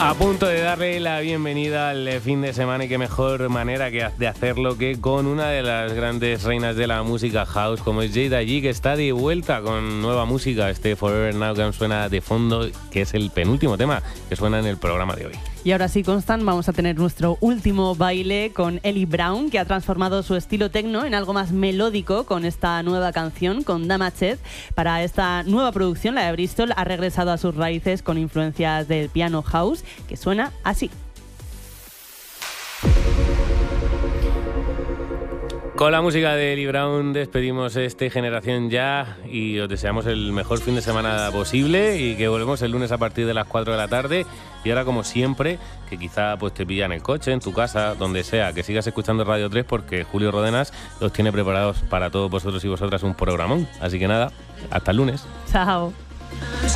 A punto de darle la bienvenida al fin de semana, y qué mejor manera que de hacerlo que con una de las grandes reinas de la música house, como es Jade G, que está de vuelta con nueva música, este Forever Now que suena de fondo, que es el penúltimo tema que suena en el programa de hoy. Y ahora sí, Constant, vamos a tener nuestro último baile con Ellie Brown, que ha transformado su estilo techno en algo más melódico con esta nueva canción, con Damaged. Para esta nueva producción, la de Bristol ha regresado a sus raíces con influencias del piano house, que suena así. Con la música de Ellie Brown despedimos este Generación Ya y os deseamos el mejor fin de semana posible, y que volvemos el lunes a partir de las 4 de la tarde. Y ahora, como siempre, que quizá pues te pilla en el coche, en tu casa, donde sea, que sigas escuchando Radio 3, porque Julio Rodenas os tiene preparados para todos vosotros y vosotras un programón. Así que nada, hasta el lunes. Chao.